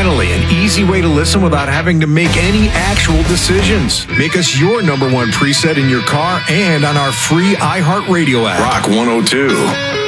Finally, an easy way to listen without having to make any actual decisions. Make us your number one preset in your car and on our free iHeartRadio app. Rock 102.